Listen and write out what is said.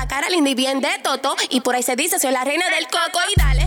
cara linda y bien de toto. Y por ahí se dice, soy la reina del coco y dale.